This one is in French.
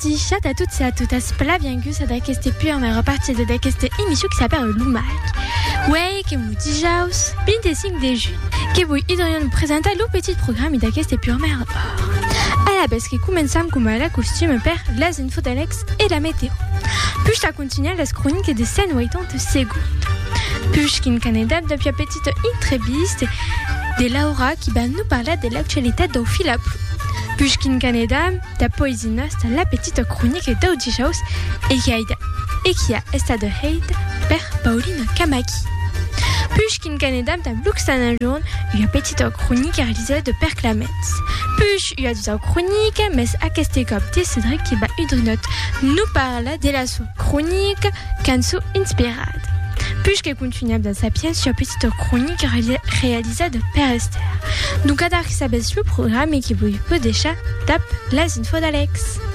dis chat à toutes et à toutes, spla bienvenue à d'aqueste pure mais repartie de d'aqueste émission qui s'appelle Lumac. Ouais, que vous dis jaus, bin des signes des jus, que vous idrions nous présenter le petit programme d'aqueste pure mais report. À la base qui commençons comme à la costume per les infos d'Alex et la météo. Puis je continue la chronique des scènes waitantes secondes. Puis qu'une Canada depuis la petite entreviste de Laura qui va nous parler de l'actualité d'au fil à plus. Pushkin Canada, da poésie nostra, la petite chronique d'Audi Chaus et qui a estado hate per Pauline Kamaki. Pushkin Canada, da Bluxana Jaune, une petite chronique réalisée de Per Clamets. Push, il y a deux chroniques, mais à qu'est-ce que Cédric qui va une nous parle de la chronique Canso Inspirade. Puisque continue dans sa pièce sur petite chronique réalisée de Père Esther. Donc, à qui s'abaisse le programme et qui vous peut déjà tape les infos d'Alex.